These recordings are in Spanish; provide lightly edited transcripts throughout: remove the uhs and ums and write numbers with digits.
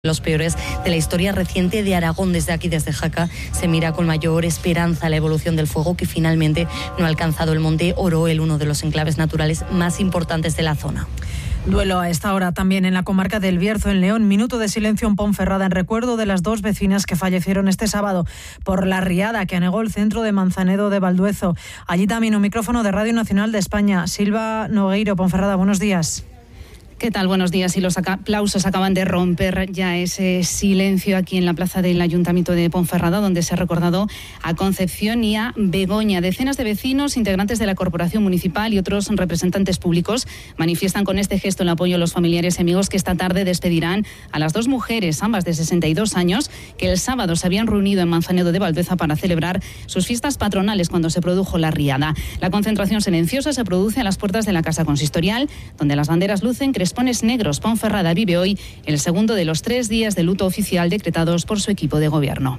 Los peores de la historia reciente de Aragón. Desde aquí, desde Jaca, se mira con mayor esperanza la evolución del fuego, que finalmente no ha alcanzado el monte Oroel, uno de los enclaves naturales más importantes de la zona. Duelo a esta hora también en la comarca del Bierzo, en León. Minuto de silencio en Ponferrada en recuerdo de las dos vecinas que fallecieron este sábado por la riada que anegó el centro de Manzanedo de Valduezo. Allí también un micrófono de Radio Nacional de España. Silva Nogueiro, Ponferrada, buenos días. ¿Qué tal? Buenos días. Y los aplausos acaban de romper ya ese silencio aquí en la plaza del Ayuntamiento de Ponferrada, donde se ha recordado a Concepción y a Begoña. Decenas de vecinos, integrantes de la Corporación Municipal y otros representantes públicos manifiestan con este gesto el apoyo a los familiares y amigos que esta tarde despedirán a las dos mujeres, ambas de 62 años, que el sábado se habían reunido en Manzanedo de Valdueza para celebrar sus fiestas patronales cuando se produjo la riada. La concentración silenciosa se produce a las puertas de la Casa Consistorial, donde las banderas lucen crespones negros. Ponferrada vive hoy el segundo de los 3 días de luto oficial decretados por su equipo de gobierno.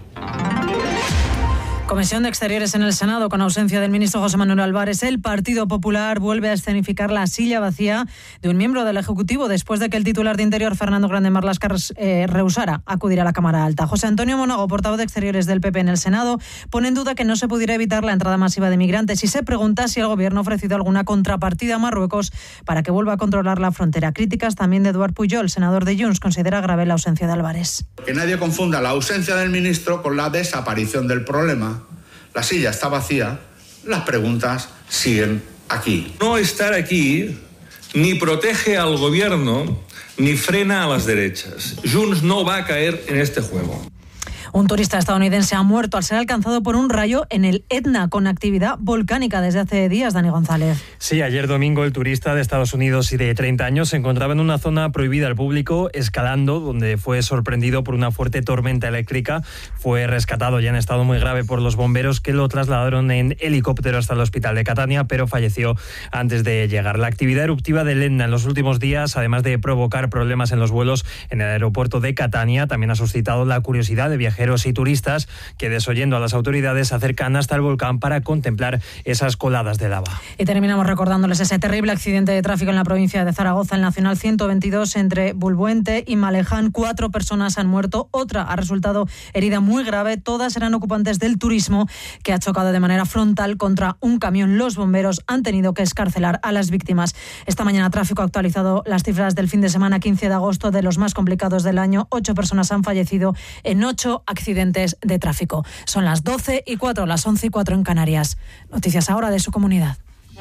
Comisión de Exteriores en el Senado, con ausencia del ministro José Manuel Álvarez. El Partido Popular vuelve a escenificar la silla vacía de un miembro del Ejecutivo después de que el titular de Interior, Fernando Grande Marlaska, rehusara acudir a la Cámara Alta. José Antonio Monago, portavoz de Exteriores del PP en el Senado, pone en duda que no se pudiera evitar la entrada masiva de migrantes y se pregunta si el Gobierno ha ofrecido alguna contrapartida a Marruecos para que vuelva a controlar la frontera. Críticas también de Eduard Pujol, senador de Junts, considera grave la ausencia de Álvarez. Que nadie confunda la ausencia del ministro con la desaparición del problema. La silla está vacía, las preguntas siguen aquí. No estar aquí ni protege al gobierno ni frena a las derechas. Junts no va a caer en este juego. Un turista estadounidense ha muerto al ser alcanzado por un rayo en el Etna, con actividad volcánica desde hace días. Dani González. Sí, ayer domingo el turista de Estados Unidos y de 30 años se encontraba en una zona prohibida al público, escalando, donde fue sorprendido por una fuerte tormenta eléctrica. Fue rescatado ya en estado muy grave por los bomberos, que lo trasladaron en helicóptero hasta el hospital de Catania, pero falleció antes de llegar. La actividad eruptiva del Etna en los últimos días, además de provocar problemas en los vuelos en el aeropuerto de Catania, también ha suscitado la curiosidad de viajeros y turistas que, desoyendo a las autoridades, se acercan hasta el volcán para contemplar esas coladas de lava. Y terminamos recordándoles ese terrible accidente de tráfico en la provincia de Zaragoza, el Nacional 122 entre Bulbuente y Maleján. 4 personas han muerto, otra ha resultado herida muy grave. Todas eran ocupantes del turismo, que ha chocado de manera frontal contra un camión. Los bomberos han tenido que excarcelar a las víctimas. Esta mañana Tráfico ha actualizado las cifras del fin de semana 15 de agosto, de los más complicados del año. 8 personas han fallecido en 8 accidentes de tráfico. Son las 12:04, las 11:04 en Canarias. Noticias ahora de su comunidad.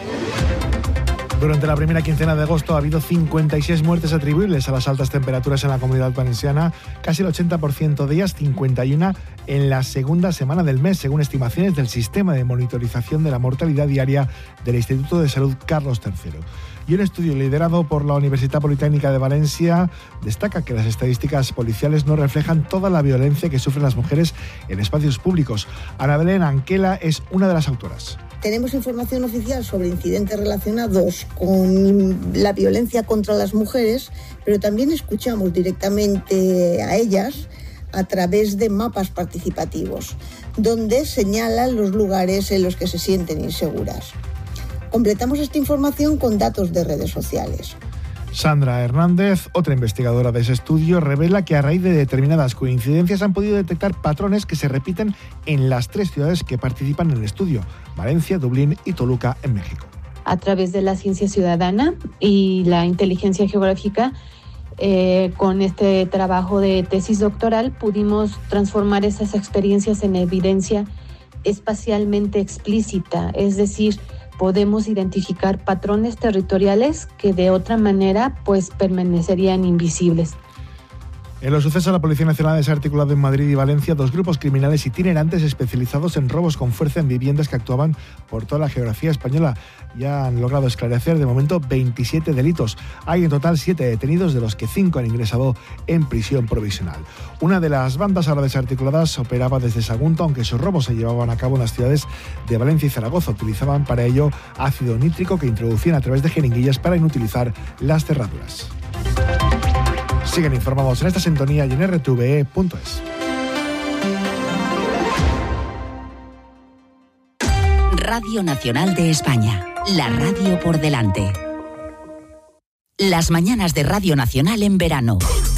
Durante la primera quincena de agosto ha habido 56 muertes atribuibles a las altas temperaturas en la Comunidad Valenciana, casi el 80% de ellas, 51 en la segunda semana del mes, según estimaciones del Sistema de Monitorización de la Mortalidad Diaria del Instituto de Salud Carlos III. Y un estudio liderado por la Universitat Politécnica de Valencia destaca que las estadísticas policiales no reflejan toda la violencia que sufren las mujeres en espacios públicos. Ana Belén Anquela es una de las autoras. Tenemos información oficial sobre incidentes relacionados con la violencia contra las mujeres, pero también escuchamos directamente a ellas a través de mapas participativos, donde señalan los lugares en los que se sienten inseguras. Completamos esta información con datos de redes sociales. Sandra Hernández, otra investigadora de ese estudio, revela que a raíz de determinadas coincidencias han podido detectar patrones que se repiten en las 3 ciudades que participan en el estudio: Valencia, Dublín y Toluca, en México. A través de la ciencia ciudadana y la inteligencia geográfica, con este trabajo de tesis doctoral, pudimos transformar esas experiencias en evidencia espacialmente explícita, es decir, podemos identificar patrones territoriales que de otra manera pues permanecerían invisibles. En los sucesos, la Policía Nacional ha desarticulado en Madrid y Valencia 2 grupos criminales itinerantes especializados en robos con fuerza en viviendas que actuaban por toda la geografía española. Ya han logrado esclarecer de momento 27 delitos. Hay en total 7 detenidos, de los que 5 han ingresado en prisión provisional. Una de las bandas ahora desarticuladas operaba desde Sagunto, aunque sus robos se llevaban a cabo en las ciudades de Valencia y Zaragoza. Utilizaban para ello ácido nítrico que introducían a través de jeringuillas para inutilizar las cerraduras. Siguen informados en esta sintonía y en rtve.es. Radio Nacional de España, la radio por delante. Las mañanas de Radio Nacional en verano.